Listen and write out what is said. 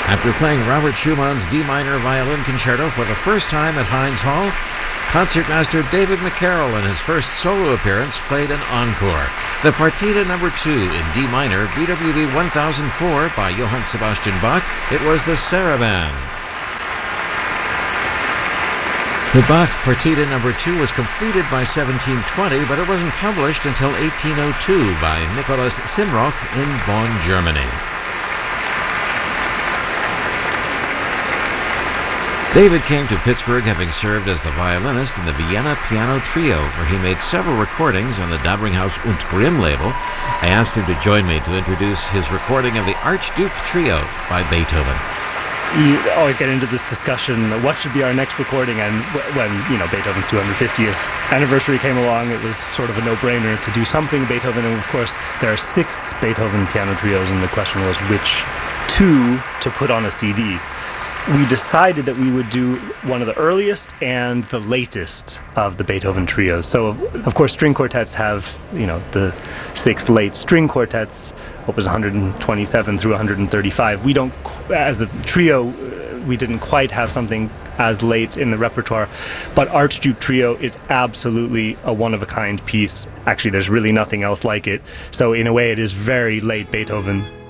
After playing Robert Schumann's D minor violin concerto for the first time at Heinz Hall, concertmaster David McCarroll, in his first solo appearance, played an encore. The Partita No. 2 in D minor, BWV 1004 by Johann Sebastian Bach. It was the Saraband. The Bach Partita No. 2 was completed by 1720, but it wasn't published until 1802 by Nikolaus Simrock in Bonn, Germany. David came to Pittsburgh having served as the violinist in the Vienna Piano Trio, where he made several recordings on the Dabringhaus und Grimm label. I asked him to join me to introduce his recording of the Archduke Trio by Beethoven. You always get into this discussion, what should be our next recording, and when, Beethoven's 250th anniversary came along, it was sort of a no-brainer to do something Beethoven, and of course there are 6 Beethoven piano trios, and the question was which 2 to put on a CD. We decided that we would do one of the earliest and the latest of the Beethoven trios. So, of course, string quartets have, the 6 late string quartets, opus 127 through 135. We don't, as a trio, we didn't quite have something as late in the repertoire, but Archduke Trio is absolutely a one-of-a-kind piece. Actually, there's really nothing else like it. So, in a way, it is very late Beethoven.